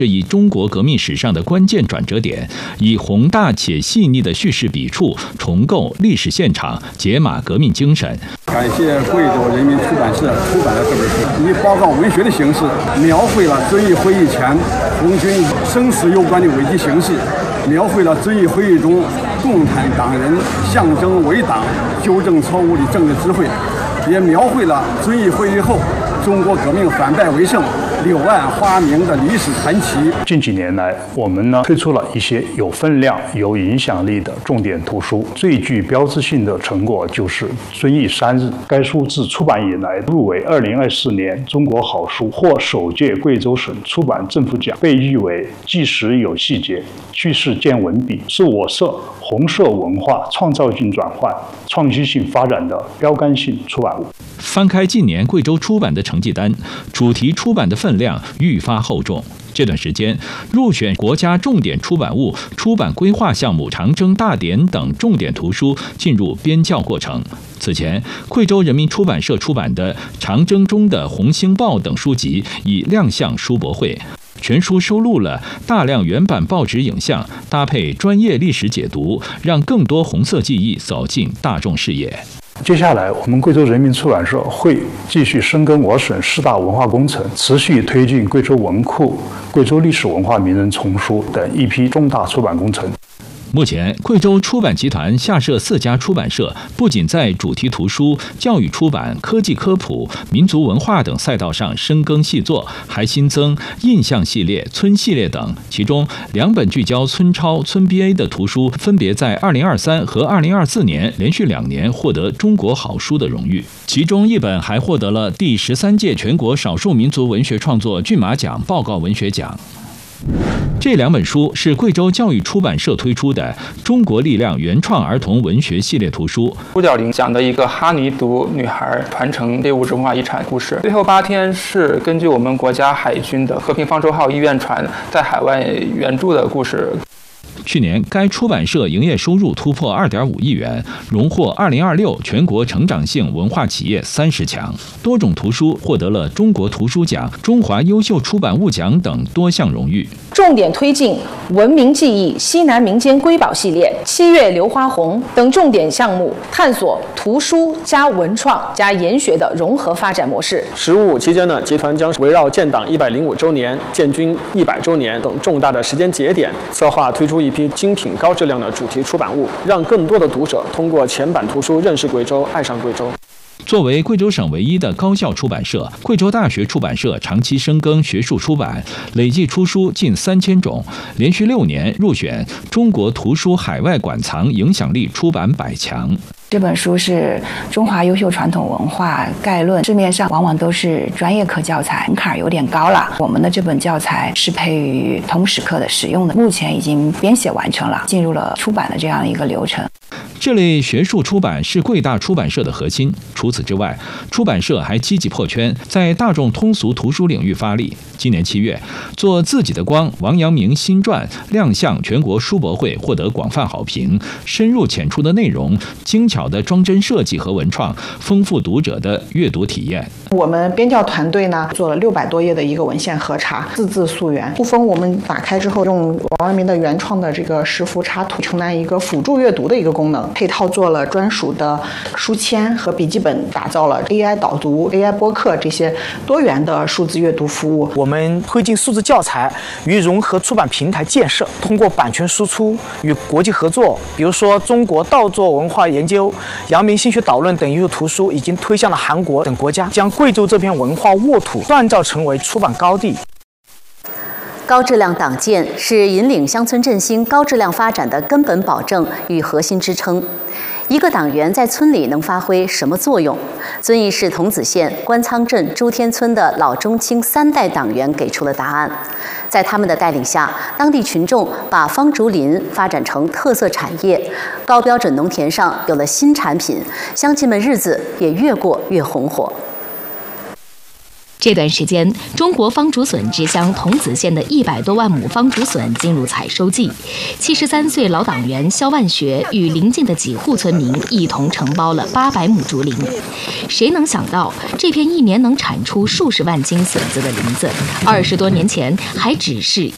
这一中国革命史上的关键转折点，以宏大且细腻的叙事笔触，重构历史现场，解码革命精神。 感谢贵州人民出版社出版的这本书，以报告文学的形式，描绘了遵义会议前红军生死攸关的危机形势，描绘了遵义会议中共产党人象征为党、纠正错误的政治智慧，也描绘了遵义会议后中国革命反败为胜、柳暗花明的历史传奇。 近几年来，我们推出了一些有分量、有影响力的重点图书。最具标志性的成果就是《遵义3日》。该书自出版以来，入围2024年中国好书，获首届贵州省出版政府奖，被誉为纪实有细节、叙事见文笔，是我社红色文化创造性转换、创新性发展的标杆性出版物。 翻开近年贵州出版的成绩单，主题出版的分量愈发厚重。这段时间，入选国家重点出版物出版规划项目《长征大典》等重点图书进入编校过程。此前，贵州人民出版社出版的《长征中的红星报》等书籍已亮相书博会。全书收录了大量原版报纸影像，搭配专业历史解读，让更多红色记忆走进大众视野。 接下来，我们贵州人民出版社会继续深耕我省4大文化工程，持续推进贵州文库、贵州历史文化名人丛书等一批重大出版工程。 目前，贵州出版集团下设4家出版社，不仅在主题图书、教育出版、科技科普、民族文化等赛道上深耕细作，还新增印象系列、村系列等。其中，2本聚焦村超、村 BA 的图书，分别在2023和2024年连续2年获得中国好书的荣誉。其中1本还获得了第13届全国少数民族文学创作骏马奖报告文学奖。这2本书是贵州教育出版社推出的《中国力量原创儿童文学系列图书》。 五角林讲的一个哈尼族女孩传承非物质文化遗产故事。最后8天是根据我们国家海军的和平方舟号医院船在海外援助的故事。 去年，该出版社营业收入突破2.5亿元，荣获2026全国成长性文化企业30强。多种图书获得了中国图书奖、中华优秀出版物奖等多项荣誉。 重点推进文明记忆、西南民间瑰宝系列、7月榴花红等重点项目，探索图书加文创加研学的融合发展模式。 15期间呢，集团将围绕建党105周年、建军100周年等重大的时间节点，策划推出一批精品高质量的主题出版物，让更多的读者通过前版图书认识贵州、爱上贵州。 作为贵州省唯一的高校出版社，贵州大学出版社长期深耕学术出版，累计出书近3000种，连续6年入选中国图书海外馆藏影响力出版100强。 这本书是中华优秀传统文化概论，市面上往往都是专业课教材，门槛有点高了。我们的这本教材适配于通识课的使用的，目前已经编写完成了，进入了出版的这样一个流程。 这类学术出版是贵大出版社的核心。除此之外，出版社还积极破圈，在大众通俗图书领域发力。今年7月，做自己的光王阳明新传亮相全国书博会，获得广泛好评。深入浅出的内容，精巧的装帧设计和文创，丰富读者的阅读体验。 我们编校团队呢，做了600多页的一个文献核查，字字溯源。部分我们打开之后，用王阳明的原创的这个识符插图，承担一个辅助阅读的一个功能。配套做了专属的书签和笔记本，打造了 AI 导读、AI 播客这些多元的数字阅读服务。 我们推进数字教材与融合出版平台建设，通过版权输出与国际合作，比如说中国道作文化研究、阳明心学导论等优秀图书已经推向了韩国等国家，将贵州这片文化沃土锻造成为出版高地。 高质量党建是引领乡村振兴高质量发展的根本保证与核心支撑。一个党员在村里能发挥什么作用？遵义市桐梓县官仓镇朱天村的老中青3代党员给出了答案。在他们的带领下，当地群众把方竹林发展成特色产业，高标准农田上有了新产品，乡亲们日子也越过越红火。 这段时间，中国方竹笋直乡桐梓县的100多万亩方竹笋进入采收季。73岁老党员肖万学与邻近的几户村民一同承包了800亩竹林。谁能想到，这片1年能产出数十万斤笋子的林子，20多年前还只是